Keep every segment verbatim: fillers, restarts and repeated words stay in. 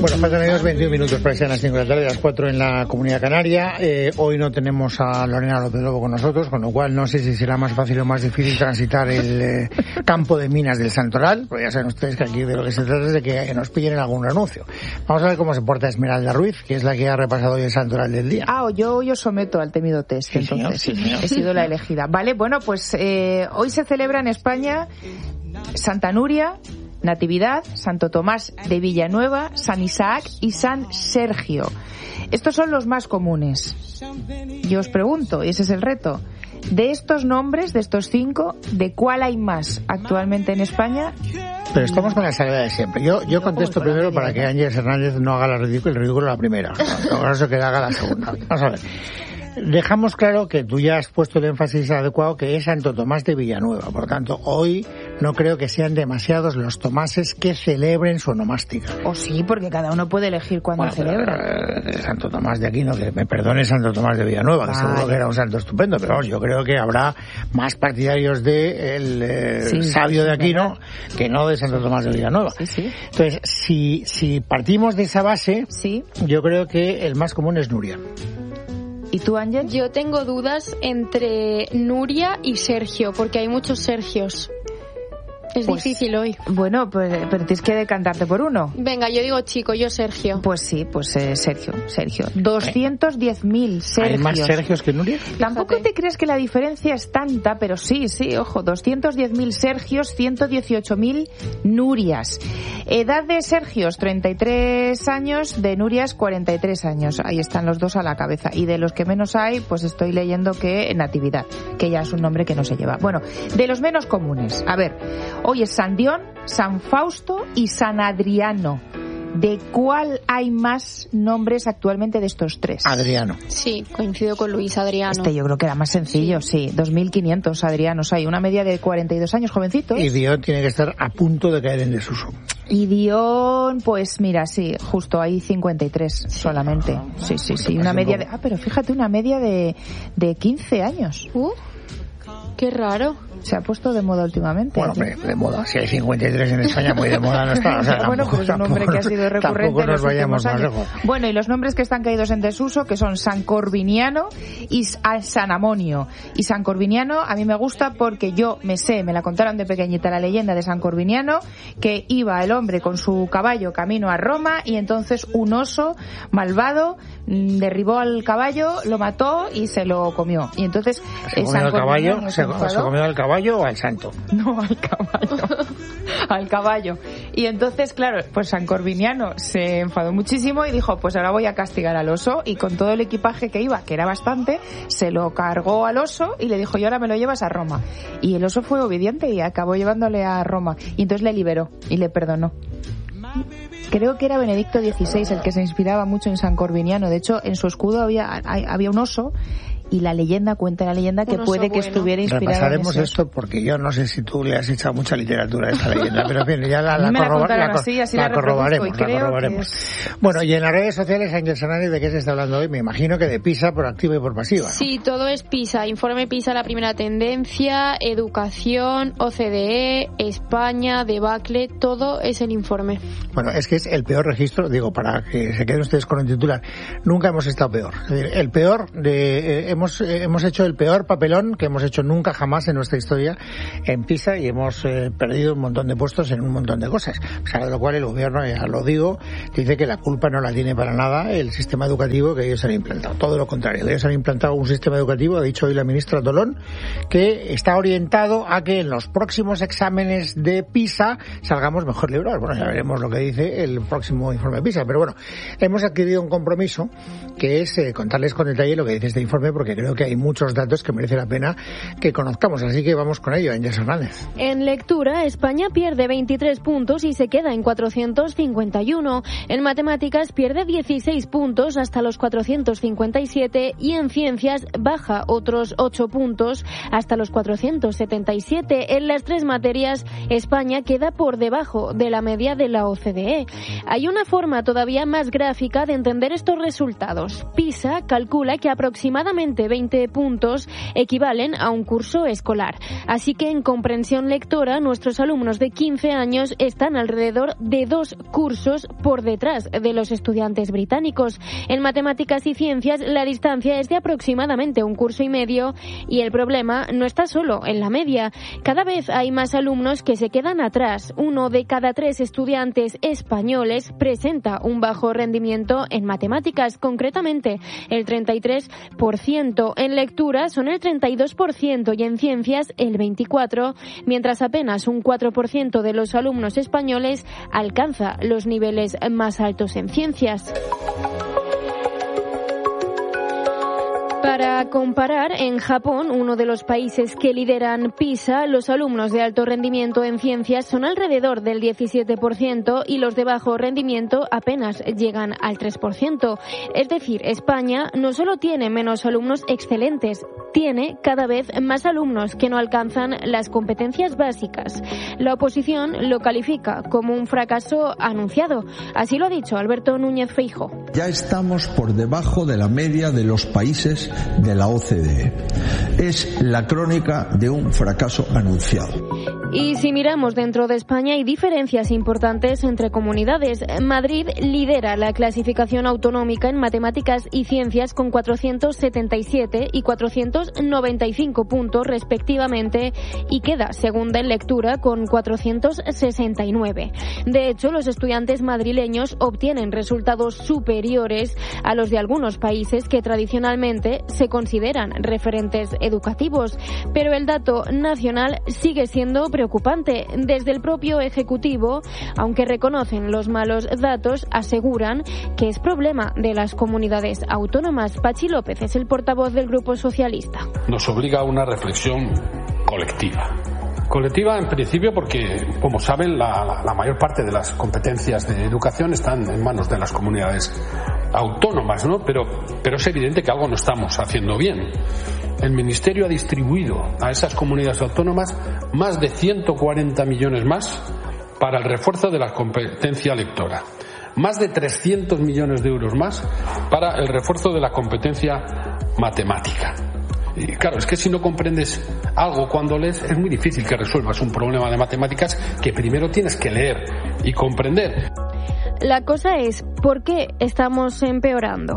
Bueno, faltan amigos veintiún minutos para que sean las cinco de la tarde, las cuatro en la Comunidad Canaria. Eh, hoy no tenemos a Lorena López Lobo con nosotros, con lo cual no sé si será más fácil o más difícil transitar el eh, campo de minas del Santoral, porque ya saben ustedes que aquí de lo que se trata es de que nos pillen en algún anuncio. Vamos a ver cómo se porta Esmeralda Ruiz, que es la que ha repasado hoy el Santoral del día. Ah, yo yo someto al temido test, sí, entonces señor, sí, señor. He sido la elegida. Vale, bueno, pues eh, hoy se celebra en España Santa Nuria, Natividad, Santo Tomás de Villanueva, San Isaac y San Sergio. Estos son los más comunes. Yo os pregunto, y ese es el reto, de estos nombres, de estos cinco, ¿de cuál hay más actualmente en España? Pero estamos con la salida de siempre. Yo yo contesto primero para que Ángeles Hernández no haga la ridícula, el ridículo la primera. Lo caso que haga la segunda. Vamos a ver. Dejamos claro que tú ya has puesto el énfasis adecuado, que es Santo Tomás de Villanueva. Por lo tanto, hoy no creo que sean demasiados los tomases que celebren su onomástica. O sí, porque cada uno puede elegir cuándo bueno, celebra. Eh, Santo Tomás de Aquino, que me perdone Santo Tomás de Villanueva, que vale. Seguro que era un santo estupendo, pero vamos, yo creo que habrá más partidarios de el eh, sí, sabio sí, de Aquino ¿verdad? Que no de Santo Tomás de Villanueva. Sí, sí. Entonces, si, si partimos de esa base, sí. Yo creo que el más común es Nuria. ¿Y tú, Ángel? Yo tengo dudas entre Nuria y Sergio, porque hay muchos Sergios. Es pues, difícil hoy. Bueno, pues, pero tienes que decantarte por uno. Venga, yo digo chico, yo Sergio. Pues sí, pues eh, Sergio, Sergio. doscientos diez mil Sergios. ¿Hay más Sergios que Nuria? Tampoco te crees que la diferencia es tanta, pero sí, sí, ojo, doscientos diez mil Sergios, ciento dieciocho mil Nurias. Edad de Sergios, treinta y tres años, de Nurias, cuarenta y tres años. Ahí están los dos a la cabeza. Y de los que menos hay, pues estoy leyendo que Natividad, que ya es un nombre que no se lleva. Bueno, de los menos comunes, a ver, hoy es San Dion, San Fausto y San Adriano. ¿De cuál hay más nombres actualmente de estos tres? Adriano. Sí, coincido con Luis, Adriano. Este yo creo que era más sencillo, sí. sí dos mil quinientos Adrianos hay, una media de cuarenta y dos años, jovencitos. Y Dion tiene que estar a punto de caer en desuso. Y Dion, pues mira, sí, justo hay cincuenta y tres sí, solamente. No, no, sí, sí, sí, una media de... Ah, pero fíjate, una media de, de quince años. Uh, qué raro. Se ha puesto de moda últimamente. Bueno, hombre, de moda. Si hay cincuenta y tres en España, muy de moda no está. O sea, bueno, pues es un nombre que ha sido recurrente en los últimos años. Lejos. Bueno, y los nombres que están caídos en desuso, que son San Corviniano y San Amonio. Y San Corviniano a mí me gusta porque yo me sé, me la contaron de pequeñita la leyenda de San Corviniano, que iba el hombre con su caballo camino a Roma y entonces un oso malvado derribó al caballo, lo mató y se lo comió. Y entonces ¿Se comió San el caballo? Se, ¿Se comió al caballo o al santo? No, al caballo. Al caballo. Y entonces, claro, pues San Corviniano se enfadó muchísimo y dijo, pues ahora voy a castigar al oso, y con todo el equipaje que iba, que era bastante, se lo cargó al oso y le dijo, y ahora me lo llevas a Roma. Y el oso fue obediente y acabó llevándole a Roma. Y entonces le liberó y le perdonó. Creo que era Benedicto dieciséis el que se inspiraba mucho en San Corviniano. De hecho, en su escudo había, había un oso, y la leyenda, cuenta la leyenda, que puede que bueno. estuviera inspirado. Repasaremos en esto porque yo no sé si tú le has echado mucha literatura a esta leyenda, pero bien, ya la, la, me corrobar, la, la, así, así la, la corrobaremos. Y la creo corrobaremos. Que es... Bueno, y en las redes sociales, Ángel Hernández, ¿de qué se está hablando hoy? Me imagino que de PISA por activa y por pasiva, ¿no? Sí, todo es PISA. Informe PISA, la primera tendencia, educación, O C D E, España, debacle, todo es el informe. Bueno, es que es el peor registro, digo, para que se queden ustedes con el titular. Nunca hemos estado peor. Es decir, el peor de... Eh, hemos, eh, hemos hecho el peor papelón que hemos hecho nunca jamás en nuestra historia en PISA, y hemos eh, perdido un montón de puestos en un montón de cosas. O sea, de lo cual el gobierno, ya lo digo, dice que la culpa no la tiene para nada el sistema educativo que ellos han implantado. Todo lo contrario, ellos han implantado un sistema educativo, ha dicho hoy la ministra Dolón, que está orientado a que en los próximos exámenes de PISA salgamos mejor librados. Bueno, ya veremos lo que dice el próximo informe de PISA, pero bueno, hemos adquirido un compromiso que es eh, contarles con detalle lo que dice este informe, porque creo que hay muchos datos que merece la pena que conozcamos, así que vamos con ello, Ángel Hernández. En lectura, España pierde veintitrés puntos y se queda en cuatrocientos cincuenta y uno. En matemáticas pierde dieciséis puntos hasta los cuatrocientos cincuenta y siete, y en ciencias baja otros ocho puntos hasta los cuatrocientos setenta y siete. En las tres materias, España queda por debajo de la media de la O C D E. Hay una forma todavía más gráfica de entender estos resultados. PISA calcula que aproximadamente veinte puntos equivalen a un curso escolar. Así que en comprensión lectora, nuestros alumnos de quince años están alrededor de dos cursos por debajo detrás de los estudiantes británicos. En matemáticas y ciencias la distancia es de aproximadamente un curso y medio y el problema no está solo en la media. Cada vez hay más alumnos que se quedan atrás. Uno de cada tres estudiantes españoles presenta un bajo rendimiento en matemáticas, concretamente el treinta y tres por ciento. En lectura son el treinta y dos por ciento y en ciencias el veinticuatro por ciento, mientras apenas un cuatro por ciento de los alumnos españoles alcanza los niveles más altos en ciencias. Para comparar, en Japón, uno de los países que lideran PISA, los alumnos de alto rendimiento en ciencias son alrededor del diecisiete por ciento y los de bajo rendimiento apenas llegan al tres por ciento. Es decir, España no solo tiene menos alumnos excelentes, tiene cada vez más alumnos que no alcanzan las competencias básicas. La oposición lo califica como un fracaso anunciado. Así lo ha dicho Alberto Núñez Feijóo. Ya estamos por debajo de la media de los países de la O C D E. Es la crónica de un fracaso anunciado. Y si miramos dentro de España hay diferencias importantes entre comunidades. Madrid lidera la clasificación autonómica en matemáticas y ciencias con cuatrocientos setenta y siete y cuatrocientos noventa y cinco puntos respectivamente y queda segunda en lectura con cuatrocientos sesenta y nueve. De hecho, los estudiantes madrileños obtienen resultados superiores a los de algunos países que tradicionalmente se consideran referentes educativos. Pero el dato nacional sigue siendo preocupante. Desde el propio Ejecutivo, aunque reconocen los malos datos, aseguran que es problema de las comunidades autónomas. Pachi López es el portavoz del Grupo Socialista. Nos obliga a una reflexión colectiva. Colectiva en principio porque, como saben, la, la, la mayor parte de las competencias de educación están en manos de las comunidades autónomas, ¿no? Pero, pero es evidente que algo no estamos haciendo bien. El Ministerio ha distribuido a esas comunidades autónomas más de ciento cuarenta millones más para el refuerzo de la competencia lectora. Más de trescientos millones de euros más para el refuerzo de la competencia matemática. Y claro, es que si no comprendes algo cuando lees, es muy difícil que resuelvas un problema de matemáticas que primero tienes que leer y comprender. La cosa es, ¿por qué estamos empeorando?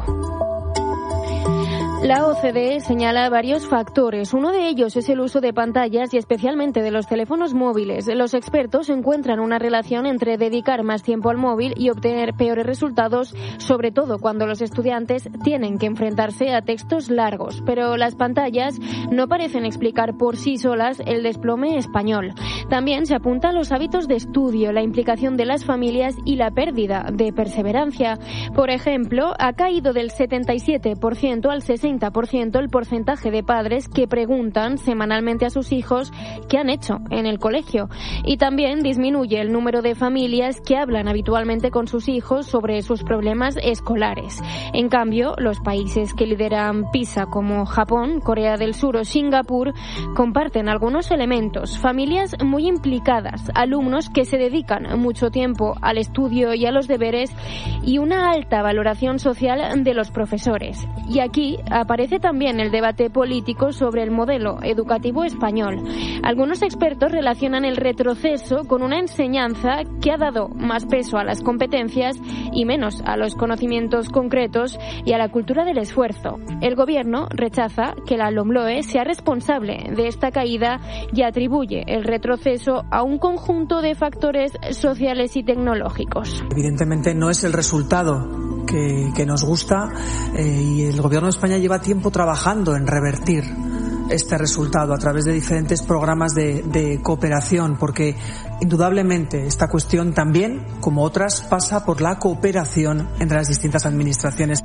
La O C D E señala varios factores. Uno de ellos es el uso de pantallas y especialmente de los teléfonos móviles. Los expertos encuentran una relación entre dedicar más tiempo al móvil y obtener peores resultados, sobre todo cuando los estudiantes tienen que enfrentarse a textos largos. Pero las pantallas no parecen explicar por sí solas el desplome español. También se apuntan los hábitos de estudio, la implicación de las familias y la pérdida de perseverancia. Por ejemplo, ha caído del setenta y siete por ciento al sesenta por ciento el porcentaje de padres que preguntan semanalmente a sus hijos qué han hecho en el colegio. Y también disminuye el número de familias que hablan habitualmente con sus hijos sobre sus problemas escolares. En cambio, los países que lideran PISA como Japón, Corea del Sur o Singapur comparten algunos elementos. Familias muy implicadas, alumnos que se dedican mucho tiempo al estudio y a los deberes y una alta valoración social de los profesores. Y aquí aparece también el debate político sobre el modelo educativo español. Algunos expertos relacionan el retroceso con una enseñanza que ha dado más peso a las competencias y menos a los conocimientos concretos y a la cultura del esfuerzo. El gobierno rechaza que la LOMLOE sea responsable de esta caída y atribuye el retroceso a un conjunto de factores sociales y tecnológicos. Evidentemente no es el resultado que, que nos gusta eh, y el gobierno de España lleva tiempo trabajando en revertir este resultado a través de diferentes programas de, de cooperación, porque indudablemente esta cuestión también, como otras, pasa por la cooperación entre las distintas administraciones.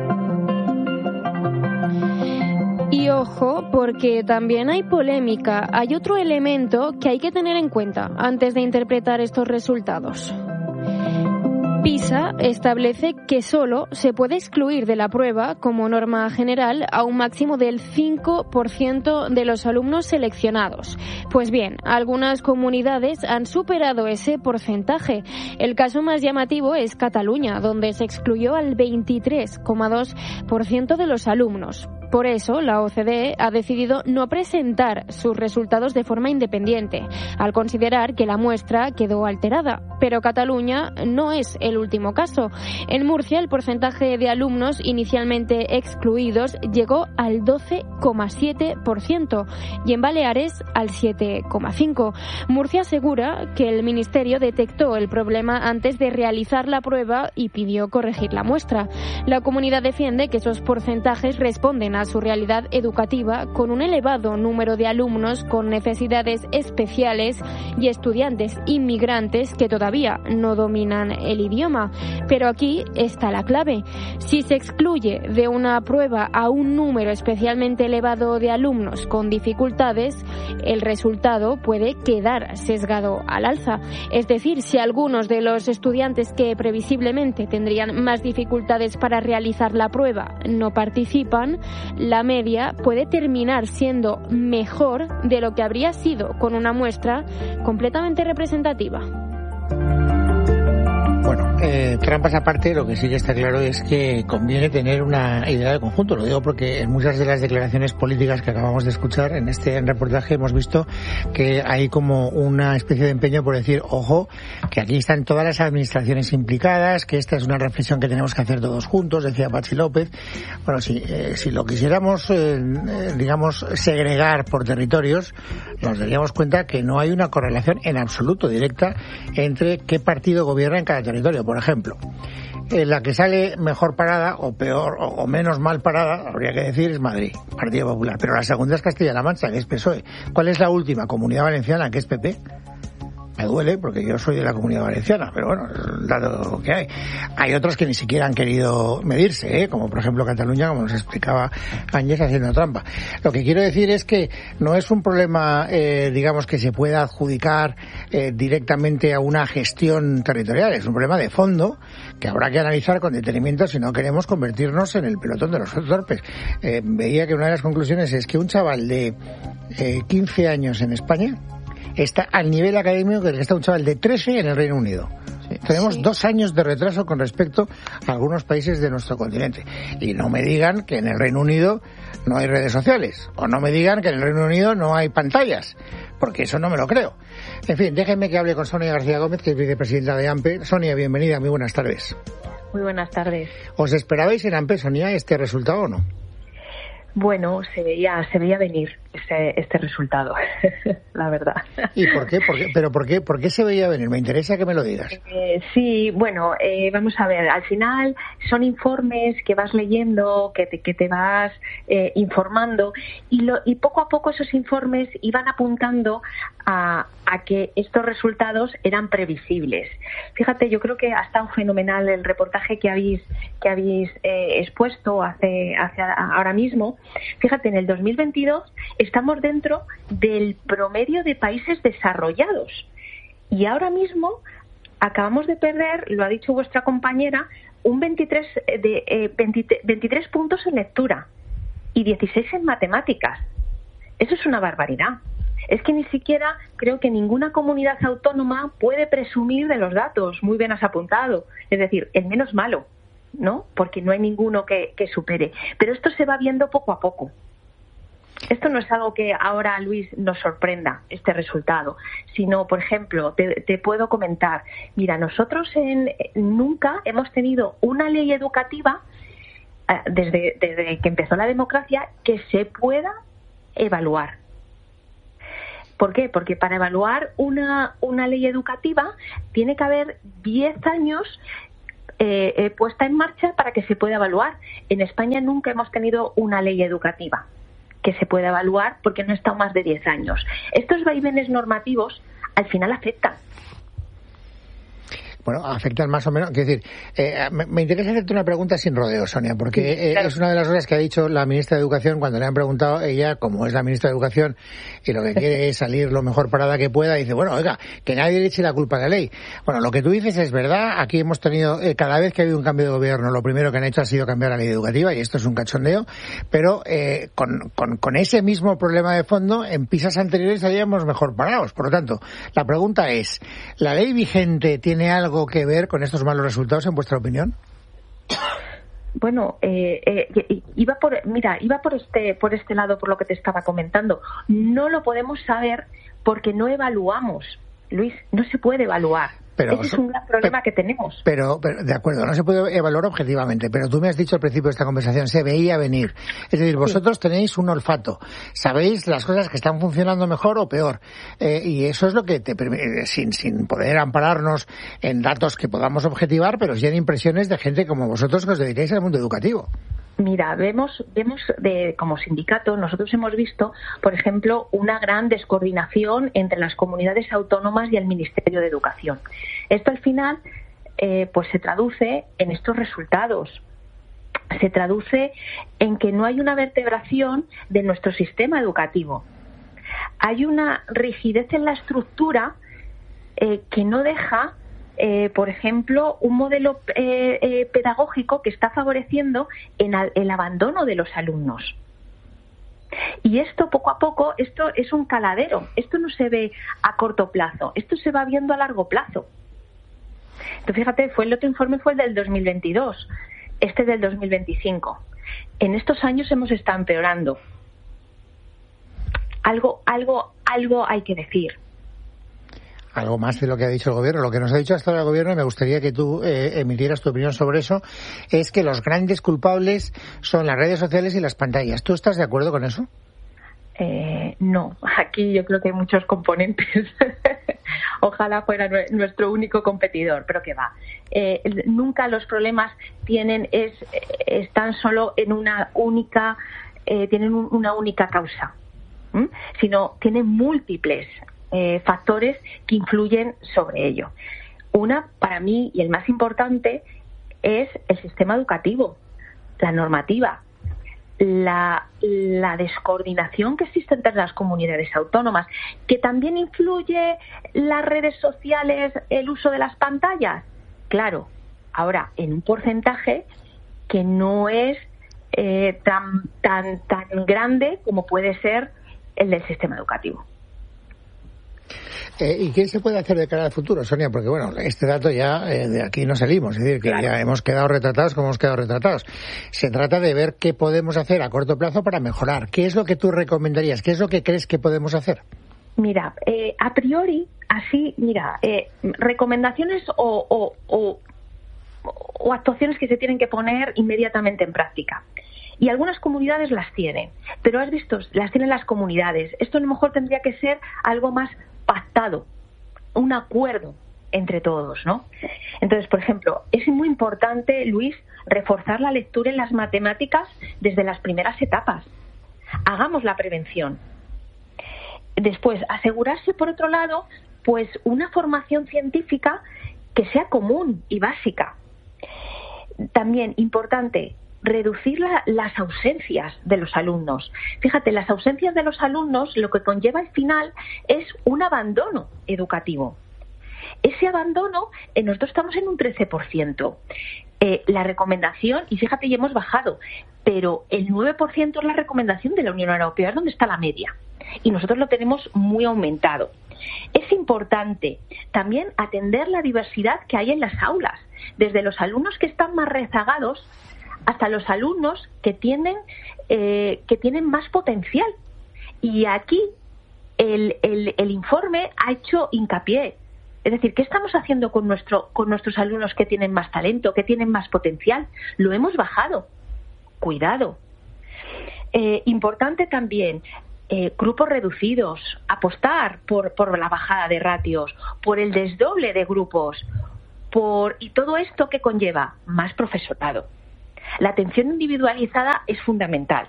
Y ojo, porque también hay polémica. Hay otro elemento que hay que tener en cuenta antes de interpretar estos resultados. PISA establece que solo se puede excluir de la prueba, como norma general, a un máximo del cinco por ciento de los alumnos seleccionados. Pues bien, algunas comunidades han superado ese porcentaje. El caso más llamativo es Cataluña, donde se excluyó al veintitrés coma dos por ciento de los alumnos. Por eso, la O C D E ha decidido no presentar sus resultados de forma independiente, al considerar que la muestra quedó alterada. Pero Cataluña no es el último caso. En Murcia, el porcentaje de alumnos inicialmente excluidos llegó al doce coma siete por ciento y en Baleares al siete coma cinco por ciento. Murcia asegura que el Ministerio detectó el problema antes de realizar la prueba y pidió corregir la muestra. La comunidad defiende que esos porcentajes responden a su realidad educativa, con un elevado número de alumnos con necesidades especiales y estudiantes inmigrantes que todavía no dominan el idioma. Pero aquí está la clave. Si se excluye de una prueba a un número especialmente elevado de alumnos con dificultades, el resultado puede quedar sesgado al alza. Es decir, si algunos de los estudiantes que previsiblemente tendrían más dificultades para realizar la prueba no participan, la media puede terminar siendo mejor de lo que habría sido con una muestra completamente representativa. Bueno, eh, trampas aparte, lo que sí que está claro es que conviene tener una idea de conjunto. Lo digo porque en muchas de las declaraciones políticas que acabamos de escuchar en este reportaje hemos visto que hay como una especie de empeño por decir, ojo, que aquí están todas las administraciones implicadas, que esta es una reflexión que tenemos que hacer todos juntos, decía Patxi López. Bueno, si, eh, si lo quisiéramos, eh, digamos, segregar por territorios, nos daríamos cuenta que no hay una correlación en absoluto directa entre qué partido gobierna en cada territorio. Por ejemplo, eh, la que sale mejor parada o peor o, o menos mal parada, habría que decir, es Madrid, Partido Popular. Pero la segunda es Castilla-La Mancha, que es P S O E. ¿Cuál es la última? Comunidad Valenciana, que es P P. Me duele porque yo soy de la Comunidad Valenciana, pero bueno, dado que hay. Hay otras que ni siquiera han querido medirse, ¿eh? Como por ejemplo Cataluña, como nos explicaba Áñez haciendo trampa. Lo que quiero decir es que no es un problema, eh, digamos, que se pueda adjudicar eh, directamente a una gestión territorial, es un problema de fondo que habrá que analizar con detenimiento si no queremos convertirnos en el pelotón de los torpes. Eh, veía que una de las conclusiones es que un chaval de eh, quince años en España está al nivel académico que está un chaval de trece en el Reino Unido. Sí. Tenemos sí. dos años de retraso con respecto a algunos países de nuestro continente. Y no me digan que en el Reino Unido no hay redes sociales. O no me digan que en el Reino Unido no hay pantallas. Porque eso no me lo creo. En fin, déjenme que hable con Sonia García Gómez, que es vicepresidenta de AMPE. Sonia, bienvenida. Muy buenas tardes. Muy buenas tardes. ¿Os esperabais en AMPE, Sonia, este resultado o no? Bueno, se veía, se veía venir este, este resultado, la verdad. ¿Y por qué? ¿Por qué? ¿Pero por qué? ¿Por qué se veía venir? Me interesa que me lo digas. Eh, sí, bueno, eh, vamos a ver. Al final son informes que vas leyendo, que te, que te vas eh, informando y, lo, y poco a poco esos informes iban apuntando a, a que estos resultados eran previsibles. Fíjate, yo creo que ha estado fenomenal el reportaje que habéis que habéis eh, expuesto hace, hace ahora mismo. Fíjate, en el dos mil veintidós estamos dentro del promedio de países desarrollados y ahora mismo acabamos de perder, lo ha dicho vuestra compañera, un veintitrés, de, eh, veinte, veintitrés puntos en lectura y dieciséis en matemáticas. Eso es una barbaridad. Es que ni siquiera creo que ninguna comunidad autónoma puede presumir de los datos. Muy bien has apuntado. Es decir, el menos malo, ¿no? Porque no hay ninguno que, que supere. Pero esto se va viendo poco a poco. Esto no es algo que ahora, Luis, nos sorprenda, este resultado, sino, por ejemplo, te, te puedo comentar, mira, nosotros en, nunca hemos tenido una ley educativa, eh, desde, desde que empezó la democracia, que se pueda evaluar. ¿Por qué? Porque para evaluar una, una ley educativa tiene que haber diez años eh, eh, puesta en marcha para que se pueda evaluar. En España nunca hemos tenido una ley educativa que se pueda evaluar porque no ha estado más de diez años. Estos vaivenes normativos al final afectan. Bueno, afectan más o menos. Quiero decir, eh, me, me interesa hacerte una pregunta sin rodeo, Sonia, porque sí, claro. eh, es una de las cosas que ha dicho la ministra de Educación cuando le han preguntado, ella, como es la ministra de Educación y lo que quiere es salir lo mejor parada que pueda, dice, bueno, oiga, que nadie le eche la culpa a la ley. Bueno, lo que tú dices es verdad. Aquí hemos tenido, eh, cada vez que ha habido un cambio de gobierno, lo primero que han hecho ha sido cambiar la ley educativa, y esto es un cachondeo, pero eh, con, con, con ese mismo problema de fondo, en pisas anteriores salíamos mejor parados. Por lo tanto, la pregunta es, ¿la ley vigente tiene algo que ver con estos malos resultados, en vuestra opinión? bueno, eh, eh, iba por, mira, iba por este, por este lado, por lo que te estaba comentando. No lo podemos saber porque no evaluamos, Luis, no se puede evaluar. Pero, Ese es un gran problema pero, que tenemos. Pero, pero, de acuerdo, no se puede evaluar objetivamente, pero tú me has dicho al principio de esta conversación, se veía venir. Es decir, vosotros sí. tenéis un olfato, sabéis las cosas que están funcionando mejor o peor, eh, y eso es lo que te permite, sin, sin poder ampararnos en datos que podamos objetivar, pero sí en impresiones de gente como vosotros que os dedicáis al mundo educativo. Mira, vemos, vemos de, como sindicato, nosotros hemos visto, por ejemplo, una gran descoordinación entre las comunidades autónomas y el Ministerio de Educación. Esto al final, eh, pues se traduce en estos resultados. Se traduce en que no hay una vertebración de nuestro sistema educativo. Hay una rigidez en la estructura eh, que no deja Eh, por ejemplo, un modelo eh, eh, pedagógico que está favoreciendo en al, el abandono de los alumnos. Y esto, poco a poco, esto es un caladero. Esto no se ve a corto plazo. Esto se va viendo a largo plazo. Entonces, fíjate, fue el otro informe fue el del dos mil veintidós. Este del dos mil veinticinco. En estos años hemos estado empeorando. Algo, algo, algo hay que decir. Algo más de lo que ha dicho el gobierno. Lo que nos ha dicho hasta ahora el gobierno, y me gustaría que tú eh, emitieras tu opinión sobre eso, es que los grandes culpables son las redes sociales y las pantallas. ¿Tú estás de acuerdo con eso? Eh, no, aquí yo creo que hay muchos componentes. Ojalá fuera nuestro único competidor, pero que va. Eh, nunca los problemas tienen es están solo en una única eh, tienen un, una única causa, ¿m? Sino tienen múltiples Eh, factores que influyen sobre ello. Una, para mí, y el más importante, es el sistema educativo, la normativa, la, la descoordinación que existe entre las comunidades autónomas, que también influye las redes sociales, el uso de las pantallas. Claro, ahora, en un porcentaje que no es eh, tan, tan, tan grande como puede ser el del sistema educativo. Eh, ¿Y qué se puede hacer de cara al futuro, Sonia? Porque, bueno, este dato ya eh, de aquí no salimos, es decir, que claro, ya hemos quedado retratados como hemos quedado retratados. Se trata de ver qué podemos hacer a corto plazo para mejorar. ¿Qué es lo que tú recomendarías? ¿Qué es lo que crees que podemos hacer? Mira, eh, a priori, así, mira, eh, recomendaciones o, o, o, o actuaciones que se tienen que poner inmediatamente en práctica. Y algunas comunidades las tienen, pero has visto, las tienen las comunidades. Esto a lo mejor tendría que ser algo más pactado, un acuerdo entre todos, ¿no? Entonces, por ejemplo, es muy importante, Luis, reforzar la lectura en las matemáticas desde las primeras etapas. Hagamos la prevención. Después, asegurarse, por otro lado, pues una formación científica que sea común y básica. También importante, reducir la, las ausencias de los alumnos. Fíjate, las ausencias de los alumnos lo que conlleva al final es un abandono educativo. Ese abandono, eh, nosotros estamos en un trece por ciento. Eh, la recomendación, y fíjate, ya hemos bajado, pero el nueve por ciento es la recomendación de la Unión Europea, es donde está la media. Y nosotros lo tenemos muy aumentado. Es importante también atender la diversidad que hay en las aulas, desde los alumnos que están más rezagados hasta los alumnos que tienen eh, que tienen más potencial. Y aquí el, el, el informe ha hecho hincapié. Es decir, ¿qué estamos haciendo con nuestro con nuestros alumnos que tienen más talento, que tienen más potencial? Lo hemos bajado. Cuidado. Eh, importante también, eh, grupos reducidos, apostar por, por la bajada de ratios, por el desdoble de grupos, por y todo esto que conlleva más profesorado. La atención individualizada es fundamental.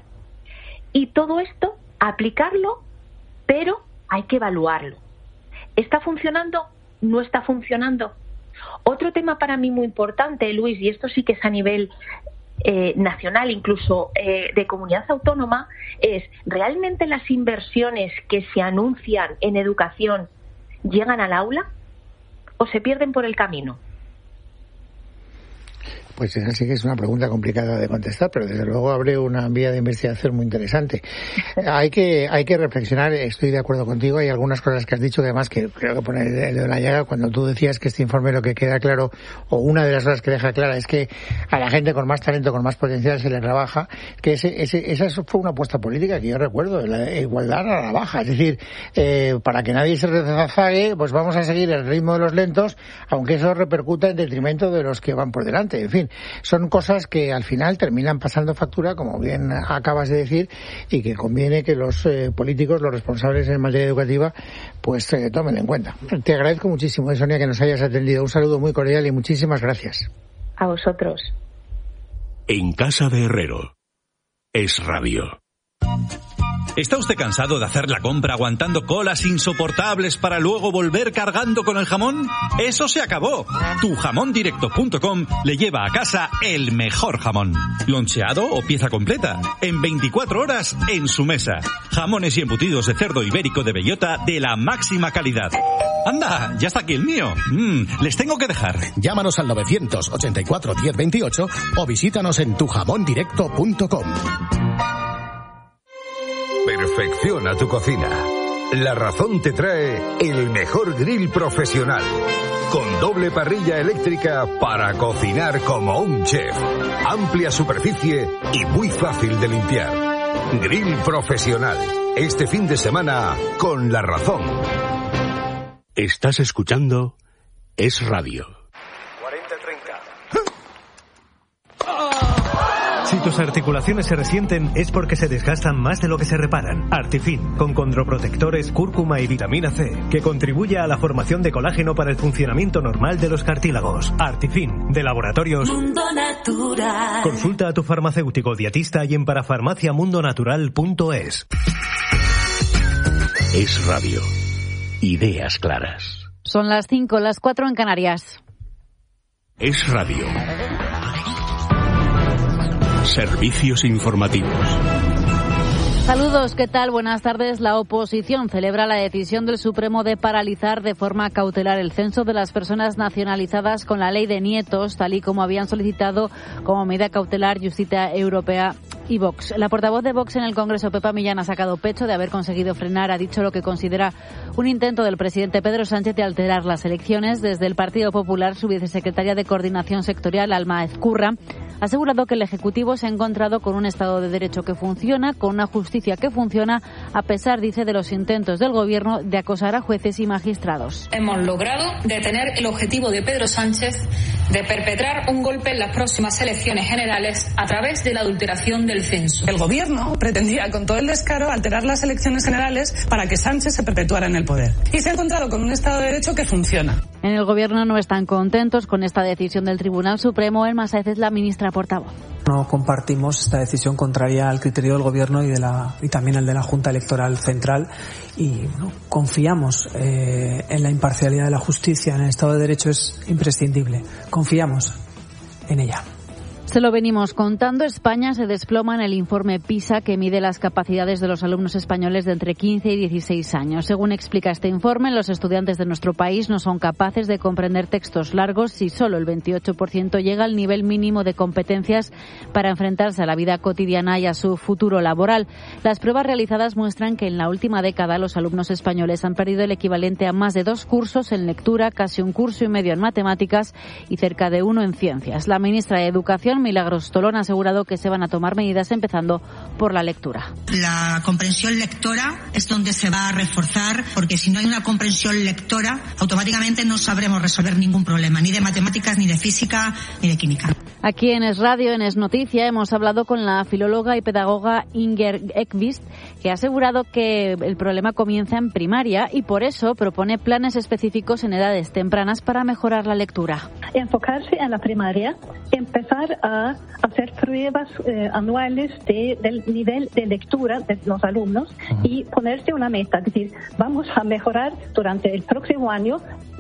Y todo esto, aplicarlo, pero hay que evaluarlo. ¿Está funcionando? ¿No está funcionando? Otro tema para mí muy importante, Luis, y esto sí que es a nivel eh, nacional, incluso eh, de comunidad autónoma, es ¿realmente las inversiones que se anuncian en educación llegan al aula o se pierden por el camino? Pues esa sí que es una pregunta complicada de contestar, pero desde luego abre una vía de investigación muy interesante. Hay que hay que reflexionar, estoy de acuerdo contigo, hay algunas cosas que has dicho que además que creo que pone el dedo en la llaga cuando tú decías que este informe lo que queda claro, o una de las cosas que deja clara, es que a la gente con más talento, con más potencial se le rebaja, que ese, ese, esa fue una apuesta política que yo recuerdo, la igualdad a la baja, es decir, eh, para que nadie se rezague, pues vamos a seguir el ritmo de los lentos, aunque eso repercuta en detrimento de los que van por delante. En fin, son cosas que al final terminan pasando factura, como bien acabas de decir, y que conviene que los eh, políticos, los responsables en materia educativa, pues eh, tomen en cuenta. Te agradezco muchísimo, eh, Sonia, que nos hayas atendido. Un saludo muy cordial y muchísimas gracias. A vosotros. En Casa de Herrero. Es Radio. ¿Está usted cansado de hacer la compra aguantando colas insoportables para luego volver cargando con el jamón? ¡Eso se acabó! tu jamón directo punto com le lleva a casa el mejor jamón. Loncheado o pieza completa. En veinticuatro horas en su mesa. Jamones y embutidos de cerdo ibérico de bellota de la máxima calidad. ¡Anda! ¡Ya está aquí el mío! Mm, les tengo que dejar. Llámanos al novecientos ochenta y cuatro diez veintiocho o visítanos en tu jamón directo punto com. Perfecciona tu cocina. La Razón te trae el mejor grill profesional, con doble parrilla eléctrica para cocinar como un chef. Amplia superficie y muy fácil de limpiar. Grill profesional. Este fin de semana con La Razón. Estás escuchando Es Radio. cuarenta treinta. Si tus articulaciones se resienten es porque se desgastan más de lo que se reparan. Artifin, con condroprotectores, cúrcuma y vitamina C, que contribuye a la formación de colágeno para el funcionamiento normal de los cartílagos. Artifin, de Laboratorios Mundo Natural. Consulta a tu farmacéutico dietista y en parafarmacia mundo natural punto es. Es Radio. Ideas claras. Son las cinco, las cuatro en Canarias. Es Radio. Servicios informativos. Saludos, ¿qué tal? Buenas tardes. La oposición celebra la decisión del Supremo de paralizar de forma cautelar el censo de las personas nacionalizadas con la ley de nietos, tal y como habían solicitado como medida cautelar Justicia Europea y Vox. La portavoz de Vox en el Congreso, Pepa Millán, ha sacado pecho de haber conseguido frenar, ha dicho lo que considera un intento del presidente Pedro Sánchez de alterar las elecciones. Desde el Partido Popular, su vicesecretaria de Coordinación Sectorial, Alma Ezcurra, ha asegurado que el Ejecutivo se ha encontrado con un Estado de Derecho que funciona, con una justicia que funciona, a pesar, dice, de los intentos del Gobierno de acosar a jueces y magistrados. Hemos logrado detener el objetivo de Pedro Sánchez de perpetrar un golpe en las próximas elecciones generales a través de la adulteración del censo. El Gobierno pretendía con todo el descaro alterar las elecciones generales para que Sánchez se perpetuara en el poder. Y se ha encontrado con un Estado de Derecho que funciona. En el Gobierno no están contentos con esta decisión del Tribunal Supremo. Elma Sáez es la ministra portavoz. No compartimos esta decisión contraria al criterio del Gobierno y de la y también al de la Junta Electoral Central, y bueno, confiamos eh, en la imparcialidad de la justicia. En el Estado de Derecho es imprescindible. Confiamos en ella. Se lo venimos contando. España se desploma en el informe PISA, que mide las capacidades de los alumnos españoles de entre quince y dieciséis años. Según explica este informe, los estudiantes de nuestro país no son capaces de comprender textos largos si solo el veintiocho por ciento llega al nivel mínimo de competencias para enfrentarse a la vida cotidiana y a su futuro laboral. Las pruebas realizadas muestran que en la última década los alumnos españoles han perdido el equivalente a más de dos cursos en lectura, casi un curso y medio en matemáticas y cerca de uno en ciencias. La ministra de Educación, Milagros Tolón, ha asegurado que se van a tomar medidas empezando por la lectura. La comprensión lectora es donde se va a reforzar, porque si no hay una comprensión lectora, automáticamente no sabremos resolver ningún problema, ni de matemáticas, ni de física, ni de química. Aquí en Es Radio, en Es Noticia, hemos hablado con la filóloga y pedagoga Inger Ekvist, que ha asegurado que el problema comienza en primaria y por eso propone planes específicos en edades tempranas para mejorar la lectura. Enfocarse en la primaria, empezar a hacer pruebas eh, anuales de, del nivel de lectura de los alumnos y ponerse una meta, es decir, vamos a mejorar durante el próximo año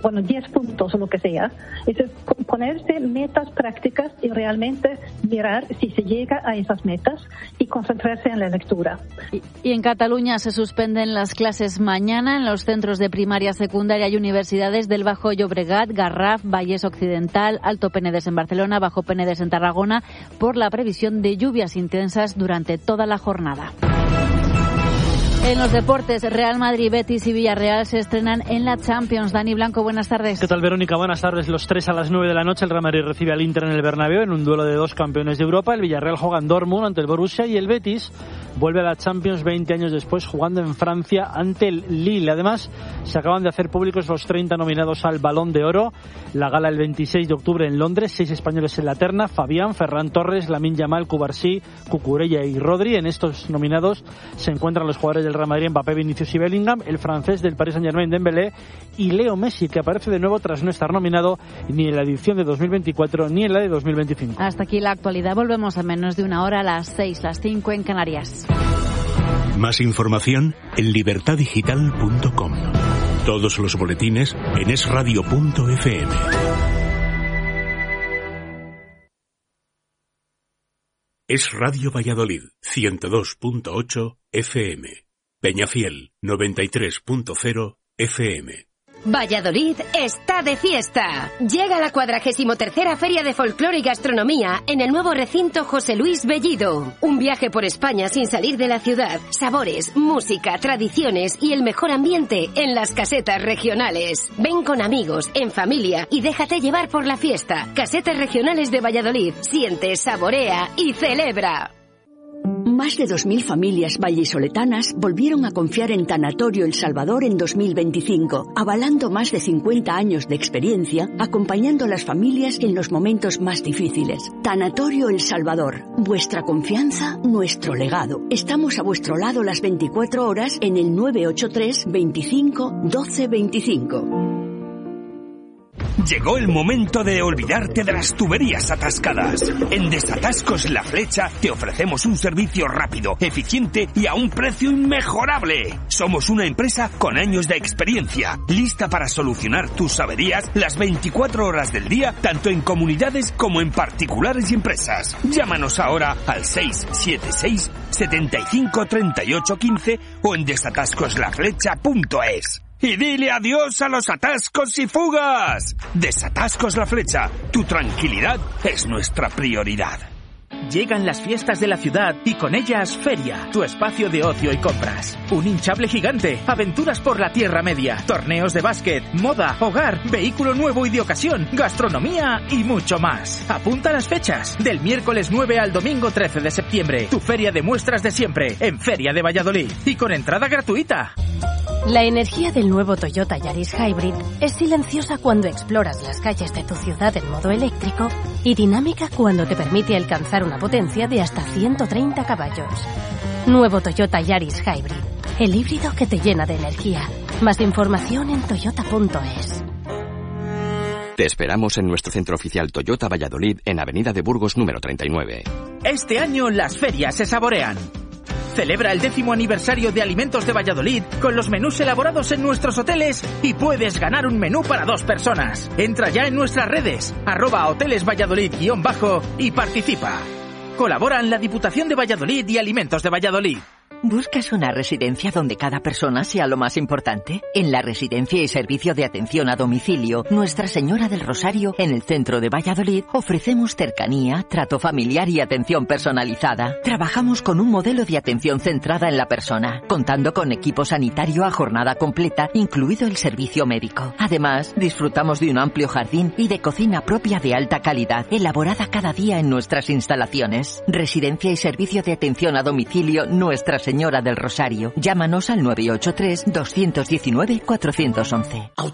bueno, diez puntos o lo que sea. Es ponerse metas prácticas y realmente mirar si se llega a esas metas y concentrarse en la lectura. Y, y en Cataluña se suspenden las clases mañana en los centros de primaria, secundaria y universidades del Bajo Llobregat, Garraf, Vallès Occidental, Alto Penedès en Barcelona, Bajo Penedès en Tarragona, por la previsión de lluvias intensas durante toda la jornada. En los deportes, Real Madrid, Betis y Villarreal se estrenan en la Champions. Dani Blanco, buenas tardes. ¿Qué tal, Verónica? Buenas tardes. Los tres a las nueve de la noche, el Real Madrid recibe al Inter en el Bernabéu en un duelo de dos campeones de Europa. El Villarreal juega en Dortmund ante el Borussia y el Betis vuelve a la Champions veinte años después jugando en Francia ante el Lille. Además, se acaban de hacer públicos los treinta nominados al Balón de Oro. La gala el veintiséis de octubre en Londres. Seis españoles en la terna: Fabián, Ferran Torres, Lamine Yamal, Cubarsí, Cucurella y Rodri. En estos nominados se encuentran los jugadores del Real Madrid, Mbappé, Vinicius y Bellingham, el francés del Paris Saint-Germain, Dembélé, y Leo Messi, que aparece de nuevo tras no estar nominado ni en la edición de dos mil veinticuatro ni en la de dos mil veinticinco. Hasta aquí la actualidad. Volvemos a menos de una hora, a las seis, las cinco en Canarias. Más información en libertad digital punto com. Todos los boletines en es radio punto efe eme. Es Radio Valladolid, ciento dos punto ocho efe eme. Peñafiel, noventa y tres punto cero efe eme. Valladolid está de fiesta. Llega la cuadragésimo tercera Feria de Folclore y Gastronomía en el nuevo recinto José Luis Bellido. Un viaje por España sin salir de la ciudad. Sabores, música, tradiciones y el mejor ambiente en las casetas regionales. Ven con amigos, en familia y déjate llevar por la fiesta. Casetas regionales de Valladolid. Siente, saborea y celebra. Más de dos mil familias vallisoletanas volvieron a confiar en Tanatorio El Salvador en dos mil veinticinco, avalando más de cincuenta años de experiencia, acompañando a las familias en los momentos más difíciles. Tanatorio El Salvador, vuestra confianza, nuestro legado. Estamos a vuestro lado las veinticuatro horas en el nueve ocho tres, veinticinco, doce veinticinco. Llegó el momento de olvidarte de las tuberías atascadas. En Desatascos La Flecha te ofrecemos un servicio rápido, eficiente y a un precio inmejorable. Somos una empresa con años de experiencia, lista para solucionar tus averías las veinticuatro horas del día, tanto en comunidades como en particulares y empresas. Llámanos ahora al seis siete seis, setenta y cinco, treinta y ocho, quince o en desatascos la flecha punto es. Y dile adiós a los atascos y fugas. Desatascos La Flecha. Tu tranquilidad es nuestra prioridad. Llegan las fiestas de la ciudad y con ellas Feria, tu espacio de ocio y compras. Un hinchable gigante, aventuras por la Tierra Media, torneos de básquet, moda, hogar, vehículo nuevo y de ocasión, gastronomía y mucho más. Apunta las fechas, del miércoles nueve al domingo trece de septiembre. Tu feria de muestras de siempre, en Feria de Valladolid y con entrada gratuita. La energía del nuevo Toyota Yaris Hybrid es silenciosa cuando exploras las calles de tu ciudad en modo eléctrico y dinámica cuando te permite alcanzar una potencia de hasta ciento treinta caballos. Nuevo Toyota Yaris Hybrid, el híbrido que te llena de energía. Más información en toyota punto es. Te esperamos en nuestro centro oficial Toyota Valladolid en Avenida de Burgos número treinta y nueve. Este año las ferias se saborean. Celebra el décimo aniversario de Alimentos de Valladolid con los menús elaborados en nuestros hoteles y puedes ganar un menú para dos personas. Entra ya en nuestras redes, arroba hoteles Valladolid guión bajo y participa. Colaboran la Diputación de Valladolid y Alimentos de Valladolid. ¿Buscas una residencia donde cada persona sea lo más importante? En la Residencia y Servicio de Atención a Domicilio Nuestra Señora del Rosario, en el centro de Valladolid, ofrecemos cercanía, trato familiar y atención personalizada. Trabajamos con un modelo de atención centrada en la persona, contando con equipo sanitario a jornada completa, incluido el servicio médico. Además, disfrutamos de un amplio jardín y de cocina propia de alta calidad, elaborada cada día en nuestras instalaciones. Residencia y Servicio de Atención a Domicilio Nuestra Señora del Rosario. Llámanos al nueve ocho tres, dos uno nueve, cuatro uno uno.